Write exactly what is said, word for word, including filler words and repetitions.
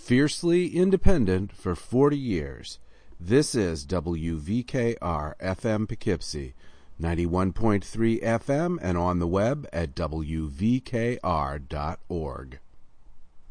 Fiercely independent for forty years. This is W V K R F M Poughkeepsie, ninety-one point three F M, and on the web at W V K R dot org.